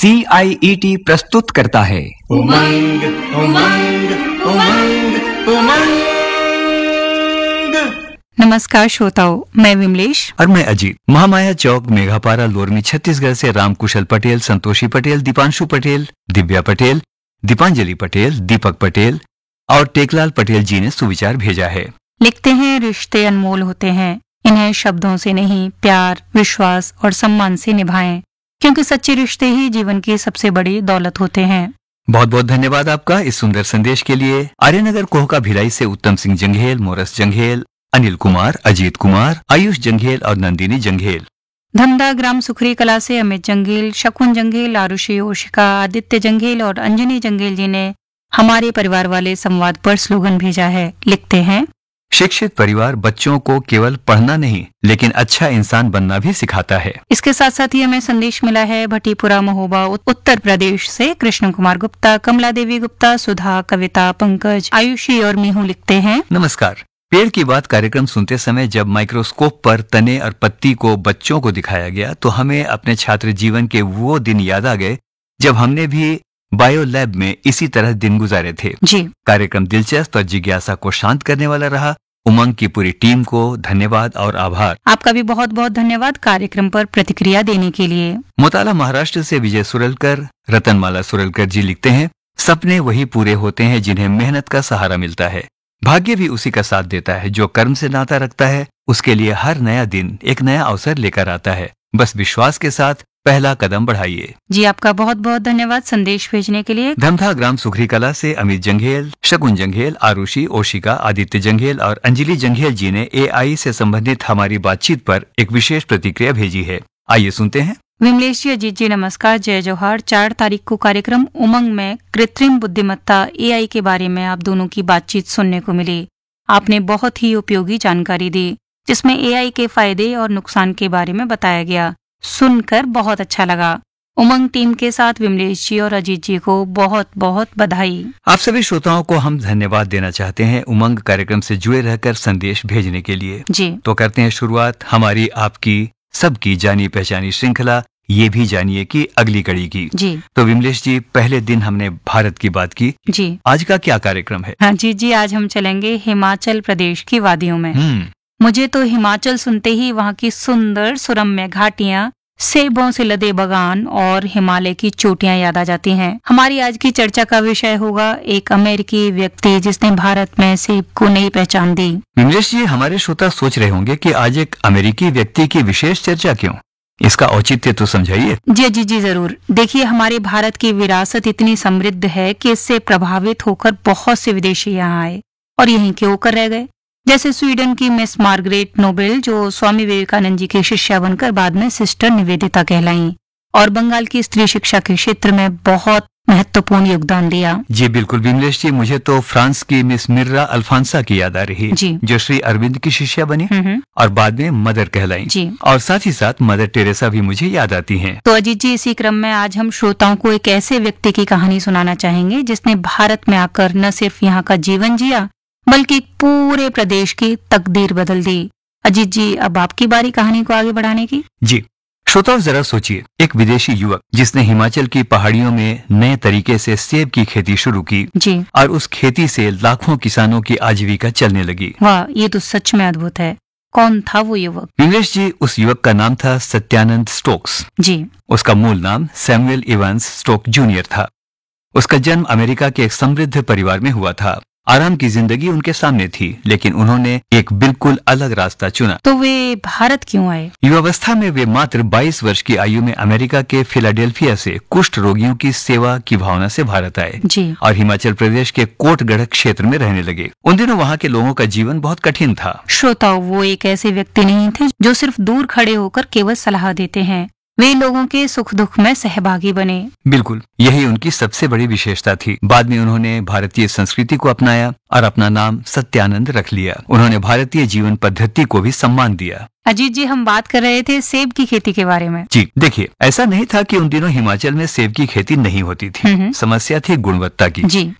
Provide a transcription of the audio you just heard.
CIET प्रस्तुत करता है उमंग उमंग उमंग उमंग। नमस्कार श्रोताओं, मैं विमलेश और मैं अजीत। महामाया चौक, मेघापारा, लोरमी, छत्तीसगढ़ से रामकुशल पटेल, संतोषी पटेल, दीपांशु पटेल, दिव्या पटेल, दीपांजलि पटेल, दीपक पटेल और टेकलाल पटेल जी ने सुविचार भेजा है। लिखते हैं, रिश्ते अनमोल होते हैं, इन्हें शब्दों से नहीं, प्यार, विश्वास और सम्मान से निभाएं, क्योंकि सच्चे रिश्ते ही जीवन की सबसे बड़ी दौलत होते हैं। बहुत बहुत धन्यवाद आपका इस सुंदर संदेश के लिए। आर्यनगर कोहका भिलाई से उत्तम सिंह जंघेल, मोरस जंघेल, अनिल कुमार, अजीत कुमार, आयुष जंघेल और नंदिनी जंघेल। धमदा ग्राम सुखरी कला से अमित जंघेल, शकुन जंघेल, आरुषि ओशिका, आदित्य जंघेल और अंजनी जंघेल जी ने हमारे परिवार वाले संवाद पर स्लोगन भेजा है। लिखते हैं, शिक्षित परिवार बच्चों को केवल पढ़ना नहीं लेकिन अच्छा इंसान बनना भी सिखाता है। इसके साथ साथ ही हमें संदेश मिला है भटीपुरा महोबा उत्तर प्रदेश से कृष्ण कुमार गुप्ता, कमला देवी गुप्ता, सुधा, कविता, पंकज, आयुषी और मीहू लिखते हैं, नमस्कार। पेड़ की बात कार्यक्रम सुनते समय जब माइक्रोस्कोप पर तने और पत्ती को बच्चों को दिखाया गया तो हमें अपने छात्र जीवन के वो दिन याद आ गए जब हमने भी बायो लैब में इसी तरह दिन गुजारे थे। जी। कार्यक्रम दिलचस्प और जिज्ञासा को शांत करने वाला रहा। उमंग की पूरी टीम को धन्यवाद और आभार। आपका भी बहुत बहुत धन्यवाद कार्यक्रम पर प्रतिक्रिया देने के लिए। मोताला महाराष्ट्र से विजय सुरलकर, रतनमाला सुरलकर जी लिखते हैं, सपने वही पूरे होते हैं जिन्हें मेहनत का सहारा मिलता है। भाग्य भी उसी का साथ देता है। जो कर्म से नाता रखता है उसके लिए हर नया दिन एक नया अवसर लेकर आता है। बस विश्वास के साथ पहला कदम बढ़ाइए। जी, आपका बहुत बहुत धन्यवाद संदेश भेजने के लिए। धमधा ग्राम सुखरी कला से अमित जंघेल, शकुन जंघेल, आरुषि ओशिका, आदित्य जंघेल और अंजलि जंघेल जी ने AI से संबंधित हमारी बातचीत पर एक विशेष प्रतिक्रिया भेजी है। आइए सुनते हैं। विमलेश जी, अजीत जी नमस्कार, जय जोहार। 4 तारीख को कार्यक्रम उमंग में कृत्रिम बुद्धिमत्ता AI के बारे में आप दोनों की बातचीत सुनने को मिली। आपने बहुत ही उपयोगी जानकारी दी जिसमें AI के फायदे और नुकसान के बारे में बताया गया। सुनकर बहुत अच्छा लगा। उमंग टीम के साथ विमलेश जी और अजीत जी को बहुत बहुत बधाई। आप सभी श्रोताओं को हम धन्यवाद देना चाहते हैं उमंग कार्यक्रम से जुड़े रहकर संदेश भेजने के लिए। जी। तो करते हैं शुरुआत हमारी, आपकी, सबकी जानी पहचानी श्रृंखला ये भी जानिए कि अगली कड़ी की। जी। तो विमलेश जी, पहले दिन हमने भारत की बात की। जी। आज का क्या कार्यक्रम है? हाँ जी, आज हम चलेंगे हिमाचल प्रदेश की वादियों में। मुझे तो हिमाचल सुनते ही वहाँ की सुंदर सुरम्य घाटियाँ, सेबों से लदे बगान और हिमालय की चोटियाँ याद आ जाती हैं। हमारी आज की चर्चा का विषय होगा एक अमेरिकी व्यक्ति जिसने भारत में सेब को नई पहचान दी। विमलेश जी, हमारे श्रोता सोच रहे होंगे कि आज एक अमेरिकी व्यक्ति की विशेष चर्चा क्यों? इसका औचित्य तो समझाइए। जी जरूर। देखिए, हमारे भारत की विरासत इतनी समृद्ध है कि इससे प्रभावित होकर बहुत से विदेशी यहाँ आए और यहीं के होकर रह गए। जैसे स्वीडन की मिस मार्गरेट नोबेल, जो स्वामी विवेकानंद जी की शिष्या बनकर बाद में सिस्टर निवेदिता कहलाईं, और बंगाल की स्त्री शिक्षा के क्षेत्र में बहुत महत्वपूर्ण योगदान दिया। जी बिल्कुल विमलेश जी, मुझे तो फ्रांस की मिस मिर्रा अल्फांसा की याद आ रही है जी। जो श्री अरविंद की शिष्या बनी और बाद में मदर कहलाई जी। और साथ ही साथ मदर टेरेसा भी मुझे याद आती हैं। तो अजीत जी, इसी क्रम में आज हम श्रोताओं को एक ऐसे व्यक्ति की कहानी सुनाना चाहेंगे जिसने भारत में आकर न सिर्फ यहाँ का जीवन जिया बल्कि पूरे प्रदेश की तकदीर बदल दी। अजीत जी, अब आपकी बारी कहानी को आगे बढ़ाने की। जी श्रोताओं, जरा सोचिए, एक विदेशी युवक जिसने हिमाचल की पहाड़ियों में नए तरीके से सेब की खेती शुरू की जी। और उस खेती से लाखों किसानों की आजीविका चलने लगी। वाह, ये तो सच में अद्भुत है। कौन था वो युवक? विमलेश जी, उस युवक का नाम था सत्यानंद स्टोक्स। जी। उसका मूल नाम सैमुअल इवांस स्टोक जूनियर था। उसका जन्म अमेरिका के एक समृद्ध परिवार में हुआ था। आराम की जिंदगी उनके सामने थी, लेकिन उन्होंने एक बिल्कुल अलग रास्ता चुना। तो वे भारत क्यों आए? युवावस्था में वे मात्र 22 वर्ष की आयु में अमेरिका के फिलाडेल्फिया से कुष्ठ रोगियों की सेवा की भावना से भारत आए जी। और हिमाचल प्रदेश के कोटगढ़ क्षेत्र में रहने लगे। उन दिनों वहाँ के लोगों का जीवन बहुत कठिन था। श्रोताओं, वो एक ऐसे व्यक्ति नहीं थे जो सिर्फ दूर खड़े होकर केवल सलाह देते हैं। वे लोगों के सुख दुख में सहभागी बने। बिल्कुल, यही उनकी सबसे बड़ी विशेषता थी। बाद में उन्होंने भारतीय संस्कृति को अपनाया और अपना नाम सत्यानंद रख लिया। उन्होंने भारतीय जीवन पद्धति को भी सम्मान दिया। अजीत जी, हम बात कर रहे थे सेब की खेती के बारे में। जी देखिए, ऐसा नहीं था कि उन दिनों हिमाचल में सेब की खेती नहीं होती थी। समस्या थी गुणवत्ता की। जी।